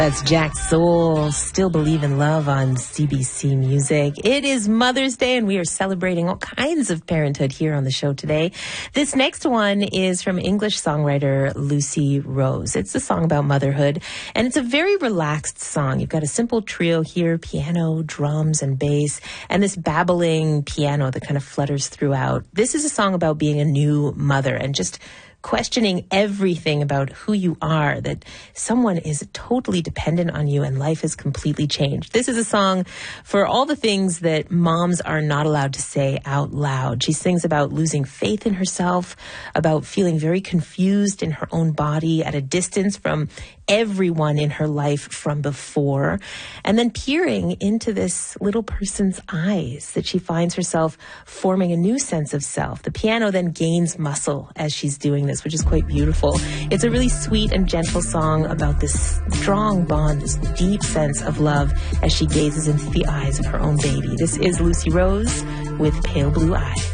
That's Jack Soul, Still Believe in Love on CBC Music. It is Mother's Day, and we are celebrating all kinds of parenthood here on the show today. This next one is from English songwriter Lucy Rose. It's a song about motherhood, and it's a very relaxed song. You've got a simple trio here, piano, drums, and bass, and this babbling piano that kind of flutters throughout. This is a song about being a new mother and just questioning everything about who you are, that someone is totally dependent on you and life has completely changed. This is a song for all the things that moms are not allowed to say out loud. She sings about losing faith in herself, about feeling very confused in her own body at a distance from everyone in her life from before, and then peering into this little person's eyes that she finds herself forming a new sense of self. The piano then gains muscle as she's doing this, which is quite beautiful. It's a really sweet and gentle song about this strong bond, this deep sense of love as she gazes into the eyes of her own baby. This is Lucy Rose with Pale Blue Eyes.